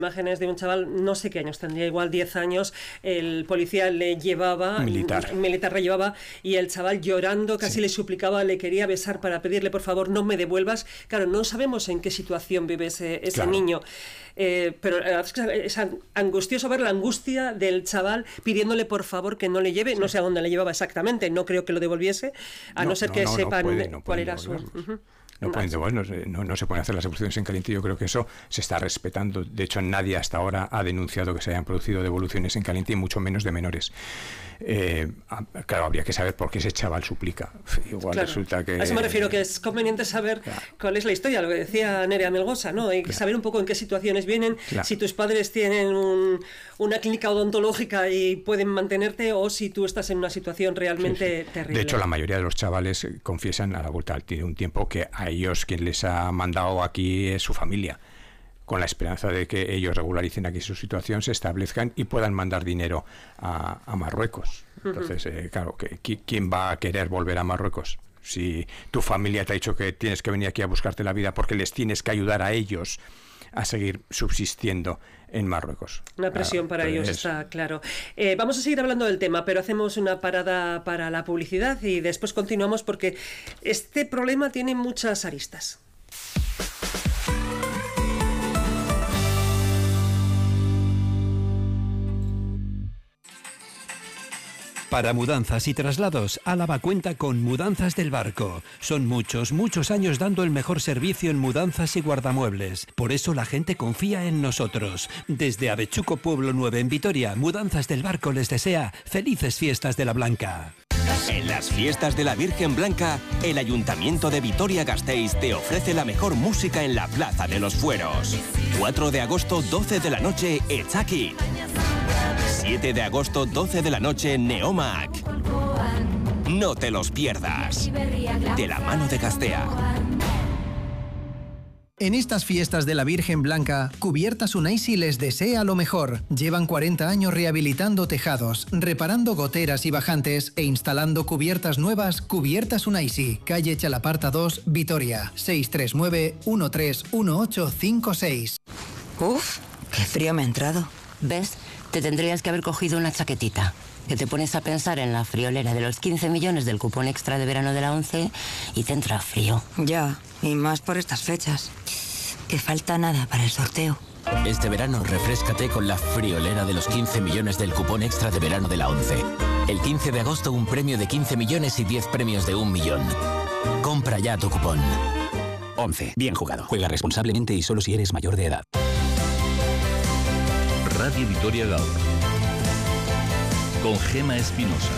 Imágenes de un chaval, no sé qué años tendría, igual 10 años, el policía le llevaba, militar le llevaba, y el chaval llorando, casi le suplicaba, le quería besar para pedirle, por favor, no me devuelvas. Claro, no sabemos en qué situación vive ese niño, pero es angustioso ver la angustia del chaval pidiéndole, por favor, que no le lleve, no sé a dónde le llevaba exactamente, no creo que lo devolviese, no ser que sepan cuál era su... No se pueden hacer las devoluciones en caliente. Yo creo que eso se está respetando. De hecho, nadie hasta ahora ha denunciado que se hayan producido devoluciones en caliente, y mucho menos de menores. Claro, habría que saber por qué ese chaval suplica. Igual resulta que... A eso me refiero, que es conveniente saber cuál es la historia, lo que decía Nerea Melgosa, ¿no? Hay que saber un poco en qué situaciones vienen, si tus padres tienen una clínica odontológica y pueden mantenerte, o si tú estás en una situación realmente terrible. De hecho, la mayoría de los chavales confiesan a la vuelta de un tiempo que a ellos quien les ha mandado aquí es su familia, con la esperanza de que ellos regularicen aquí su situación, se establezcan y puedan mandar dinero a Marruecos. Entonces, claro, ¿quién va a querer volver a Marruecos? Si tu familia te ha dicho que tienes que venir aquí a buscarte la vida porque les tienes que ayudar a ellos a seguir subsistiendo en Marruecos. Una presión para ellos, está claro. Vamos a seguir hablando del tema, pero hacemos una parada para la publicidad y después continuamos, porque este problema tiene muchas aristas. Para mudanzas y traslados, Álava cuenta con Mudanzas del Barco. Son muchos años dando el mejor servicio en mudanzas y guardamuebles. Por eso la gente confía en nosotros. Desde Avechuco Pueblo 9 en Vitoria, Mudanzas del Barco les desea felices fiestas de la Blanca. En las fiestas de la Virgen Blanca, el Ayuntamiento de Vitoria-Gasteiz te ofrece la mejor música en la Plaza de los Fueros. 4 de agosto, 12 de la noche, Echaki. 7 de agosto, 12 de la noche, Neomac. No te los pierdas. De la mano de Gastea. En estas fiestas de la Virgen Blanca, Cubiertas Unaisi les desea lo mejor. Llevan 40 años rehabilitando tejados, reparando goteras y bajantes e instalando cubiertas nuevas. Cubiertas Unaisi, calle Chalaparta 2, Vitoria, 639-131856. Uf, qué frío me ha entrado. ¿Ves? Te tendrías que haber cogido una chaquetita. Que te pones a pensar en la friolera de los 15 millones del cupón extra de verano de la 11 y te entra frío. Ya, y más por estas fechas. Que falta nada para el sorteo. Este verano refréscate con la friolera de los 15 millones del cupón extra de verano de la 11. El 15 de agosto un premio de 15 millones y 10 premios de 1 millón. Compra ya tu cupón. 11. Bien jugado. Juega responsablemente y solo si eres mayor de edad. Radio Vitoria Gaur, con Gema Espinosa.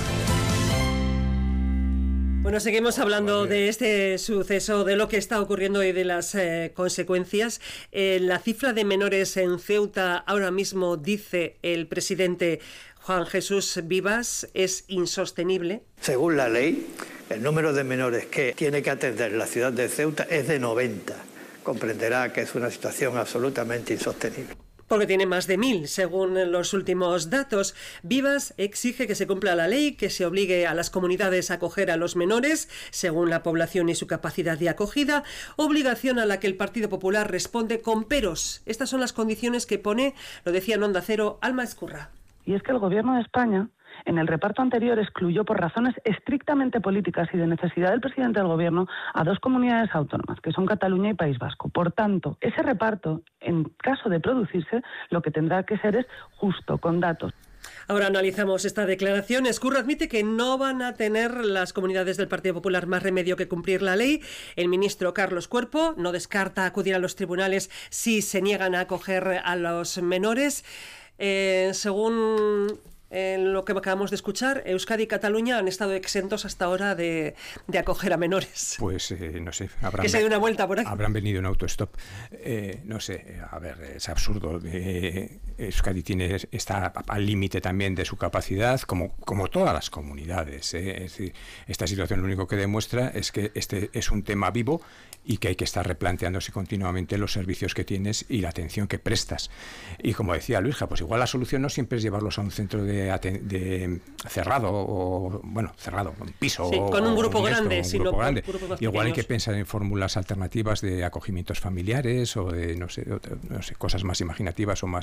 Bueno, seguimos hablando de este suceso, de lo que está ocurriendo y de las consecuencias. La cifra de menores en Ceuta ahora mismo, dice el presidente Juan Jesús Vivas, es insostenible. Según la ley, el número de menores que tiene que atender la ciudad de Ceuta es de 90. Comprenderá que es una situación absolutamente insostenible. Porque tiene más de 1.000, según los últimos datos. Vivas exige que se cumpla la ley, que se obligue a las comunidades a acoger a los menores, según la población y su capacidad de acogida, obligación a la que el Partido Popular responde con peros. Estas son las condiciones que pone, lo decía en Onda Cero, Alma Ezcurra. Y es que el Gobierno de España, en el reparto anterior, excluyó por razones estrictamente políticas y de necesidad del presidente del Gobierno a 2 comunidades autónomas, que son Cataluña y País Vasco. Por tanto, ese reparto, en caso de producirse, lo que tendrá que ser es justo, con datos. Ahora analizamos esta declaración. Ezcurra admite que no van a tener las comunidades del Partido Popular más remedio que cumplir la ley. El ministro Carlos Cuerpo no descarta acudir a los tribunales si se niegan a acoger a los menores. Según lo que acabamos de escuchar, Euskadi y Cataluña han estado exentos hasta ahora de acoger a menores. Pues no sé, que se dé una vuelta por ahí. Habrán venido en autostop. No sé, a ver, es absurdo. Euskadi está al límite también de su capacidad, como todas las comunidades. Es decir, esta situación lo único que demuestra es que este es un tema vivo y que hay que estar replanteándose continuamente los servicios que tienes y la atención que prestas. Y como decía Luisja, pues igual la solución no siempre es llevarlos a un centro de cerrado, o bueno, cerrado, un piso. Sí, con un grupo grande, grupo grande. Igual hay que pensar en fórmulas alternativas de acogimientos familiares o de, no sé, cosas más imaginativas o más